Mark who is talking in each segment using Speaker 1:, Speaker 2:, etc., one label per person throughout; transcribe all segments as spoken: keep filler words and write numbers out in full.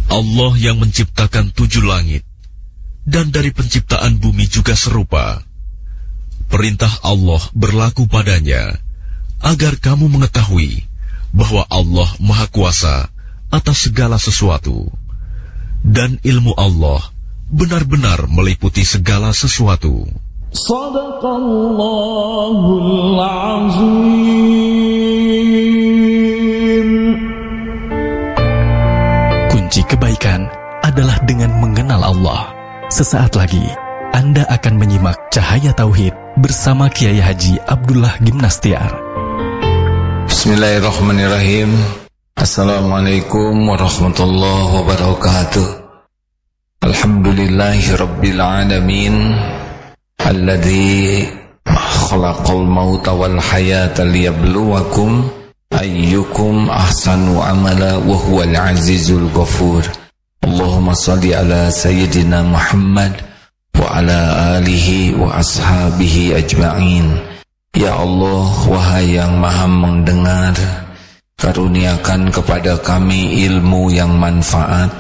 Speaker 1: Allah yang menciptakan tujuh langit, dan dari penciptaan bumi juga serupa. Perintah Allah berlaku padanya, agar kamu mengetahui bahwa Allah Maha Kuasa atas segala sesuatu, dan ilmu Allah benar-benar meliputi segala sesuatu.
Speaker 2: Shadaqallahul Azim.
Speaker 3: Kunci kebaikan adalah dengan mengenal Allah. Sesaat lagi Anda akan menyimak Cahaya Tauhid bersama Kiai Haji Abdullah Gimnastiar.
Speaker 4: Bismillahirrahmanirrahim. Assalamualaikum warahmatullahi wabarakatuh. Alhamdulillahi rabbil alamin, alladzi khalaqal mauta wal hayata liyabluwakum ayyukum ahsanu amala wa huwal azizul ghafur. Allahumma salli ala sayyidina Muhammad wa ala alihi wa ashabihi ajma'in. Ya Allah, wahai yang maha mendengar, karuniakan kepada kami ilmu yang manfaat,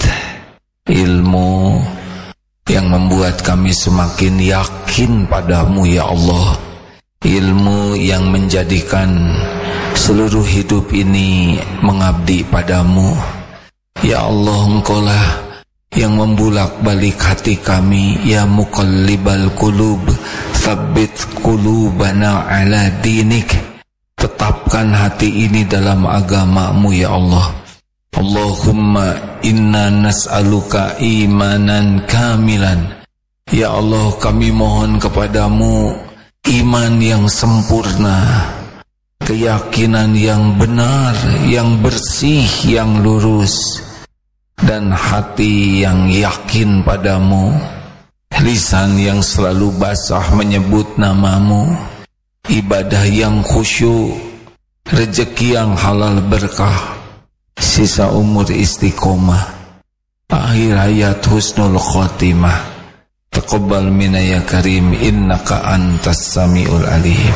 Speaker 4: ilmu yang membuat kami semakin yakin padamu ya Allah, ilmu yang menjadikan seluruh hidup ini mengabdi padamu. Ya Allah, Engkaulah yang membulak-balik hati kami. Ya muqallibal qulub, tsabbit qulubana ala dinik. Tetapkan hati ini dalam agamamu ya Allah. Allahumma inna nas'aluka imanan kamilan. Ya Allah, kami mohon kepadamu iman yang sempurna, keyakinan yang benar, yang bersih, yang lurus, dan hati yang yakin padamu, lisan yang selalu basah menyebut namamu, ibadah yang khusyuk, rezeki yang halal berkah, sisa umur istiqomah, akhir hayat husnul khotimah. Taqabbal minna ya karim, innaka antas samiul alim.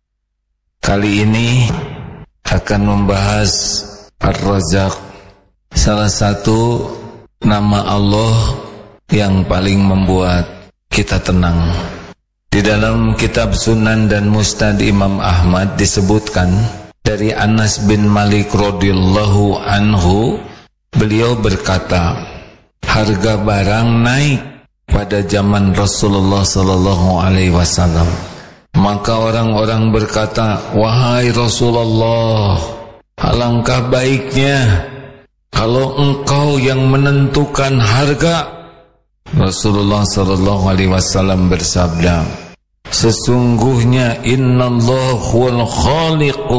Speaker 4: Kali ini akan membahas Ar-Razzaq, salah satu nama Allah yang paling membuat kita tenang. Di dalam kitab Sunan dan Musnad Imam Ahmad disebutkan dari Anas bin Malik radhiyallahu anhu, beliau berkata, harga barang naik pada zaman Rasulullah sallallahu alaihi wasallam. Maka orang-orang berkata, wahai Rasulullah, alangkah baiknya kalau engkau yang menentukan harga. Rasulullah sallallahu alaihi wasallam bersabda, sesungguhnya innallaha huwal khaliqu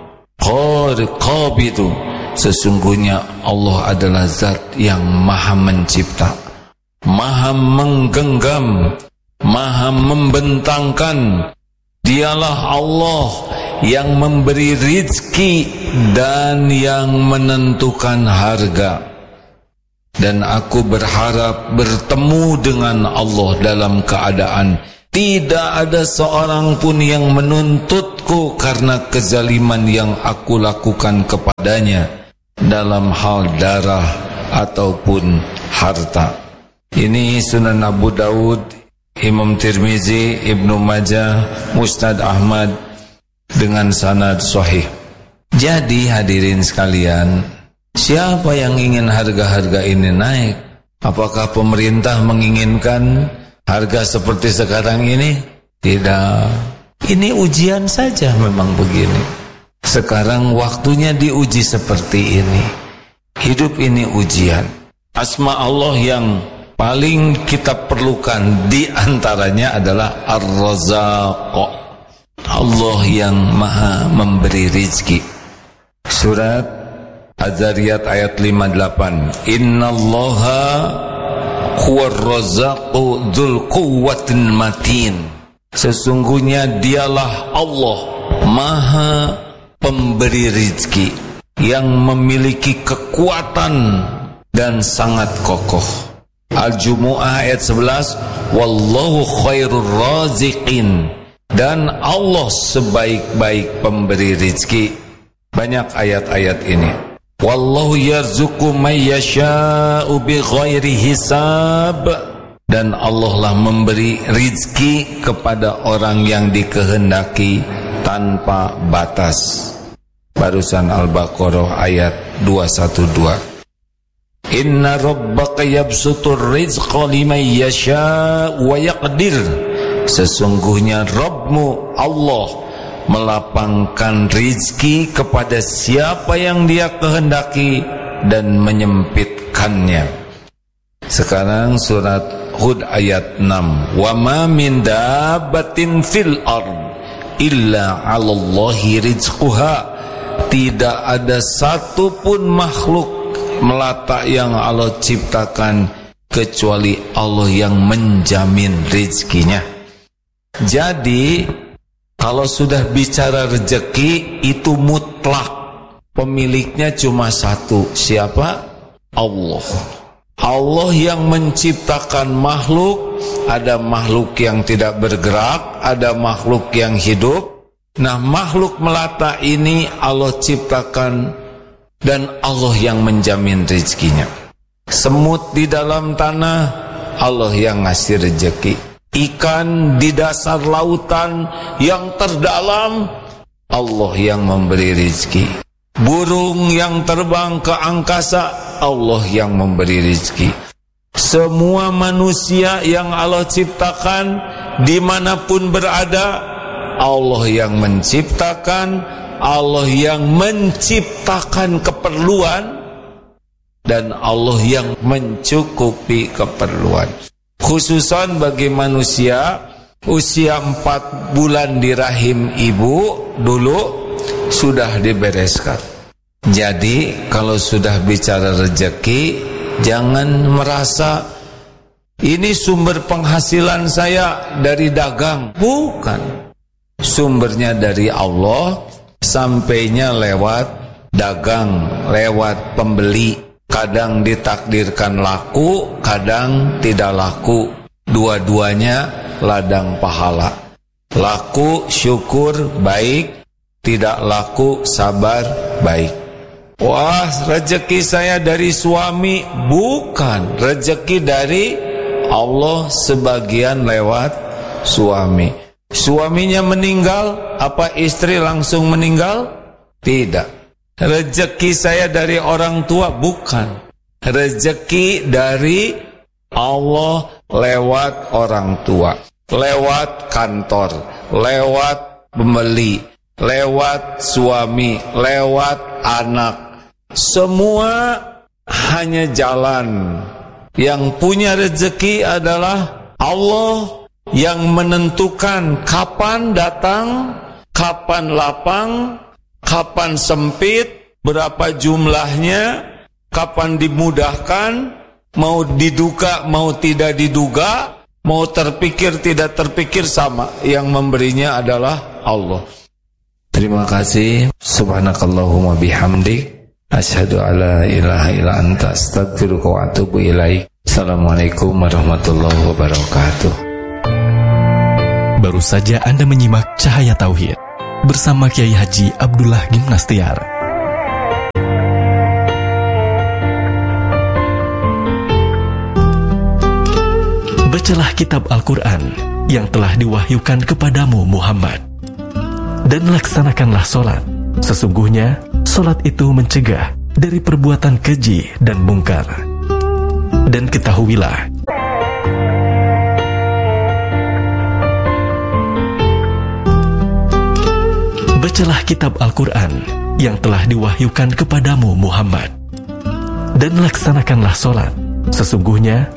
Speaker 4: qabidu. Sesungguhnya Allah adalah zat yang maha mencipta, maha menggenggam, maha membentangkan. Dialah Allah yang memberi rizki dan yang menentukan harga. Dan aku berharap bertemu dengan Allah dalam keadaan tidak ada seorang pun yang menuntutku karena kezaliman yang aku lakukan kepadanya dalam hal darah ataupun harta. Ini Sunan Abu Daud, Imam Tirmizi, Ibnu Majah, Musnad Ahmad dengan sanad sahih. Jadi hadirin sekalian, siapa yang ingin harga-harga ini naik? Apakah pemerintah menginginkan harga seperti sekarang ini? Tidak. Ini ujian saja memang begini. Sekarang waktunya diuji seperti ini. Hidup ini ujian. Asma Allah yang paling kita perlukan di antaranya adalah Ar-Razzaq, Allah yang maha memberi rizki. Surat Az-Zariyat ayat lima puluh delapan, innallaha huwar razzaqu dzul quwwatin matin. Sesungguhnya dialah Allah maha pemberi rizki yang memiliki kekuatan dan sangat kokoh. Al-Jumu'ah ayat sebelas, wallahu khairur raziqin. Dan Allah sebaik-baik pemberi rizki. Banyak ayat-ayat ini. Wallahu yarzuqu may yasha'u bighairi hisab. Dan Allah lah memberi rizki kepada orang yang dikehendaki tanpa batas. Barusan Al-Baqarah ayat dua satu dua. Inna rabbaka yabsutur rizqa liman yasha'u wa yaqdir. Sesungguhnya Rabbmu Allah melapangkan rizki kepada siapa yang dia kehendaki dan menyempitkannya. Sekarang surat Hud ayat enam. Wa ma min dabbatin fil ard illa 'alallahi rizquha. Tidak ada satupun makhluk melata yang Allah ciptakan kecuali Allah yang menjamin rizkinya. Jadi kalau sudah bicara rezeki itu mutlak, pemiliknya cuma satu. Siapa? Allah. Allah yang menciptakan makhluk. Ada makhluk yang tidak bergerak, ada makhluk yang hidup. Nah, makhluk melata ini Allah ciptakan dan Allah yang menjamin rezekinya. Semut di dalam tanah, Allah yang ngasih rezeki. Ikan di dasar lautan yang terdalam, Allah yang memberi rezeki. Burung yang terbang ke angkasa, Allah yang memberi rezeki. Semua manusia yang Allah ciptakan dimanapun berada, Allah yang menciptakan, Allah yang menciptakan keperluan, dan Allah yang mencukupi keperluan. Khususan bagi manusia usia empat bulan di rahim ibu dulu sudah dibereskan. Jadi kalau sudah bicara rezeki, jangan merasa ini sumber penghasilan saya dari dagang. Bukan. Sumbernya dari Allah, sampainya lewat dagang, lewat pembeli. Kadang ditakdirkan laku, kadang tidak laku. Dua-duanya ladang pahala. Laku syukur baik, tidak laku sabar baik. Wah, rezeki saya dari suami. Bukan, rezeki dari Allah sebagian lewat suami. Suaminya meninggal, apa istri langsung meninggal? Tidak. Rezeki saya dari orang tua, bukan. Rezeki dari Allah lewat orang tua, lewat kantor, lewat pembeli, lewat suami, lewat anak. Semua hanya jalan. Yang punya rezeki adalah Allah yang menentukan kapan datang, kapan lapang, kapan sempit, berapa jumlahnya, kapan dimudahkan, mau diduga, mau tidak diduga, mau terpikir, tidak terpikir, sama. Yang memberinya adalah Allah. Terima kasih. Subhanakallahumma bihamdik, asyhadu alla ilaha illa anta, astaghfiruka wa atubu ilaik. Assalamualaikum warahmatullahi wabarakatuh.
Speaker 3: Baru saja Anda menyimak Cahaya Tauhid bersama Kiai Haji Abdullah Gimnastiar. Bacalah kitab Al-Quran yang telah diwahyukan kepadamu Muhammad, dan laksanakanlah solat. Sesungguhnya solat itu mencegah dari perbuatan keji dan mungkar. Dan ketahuilah, bacalah kitab Al-Quran yang telah diwahyukan kepadamu Muhammad, dan laksanakanlah solat. Sesungguhnya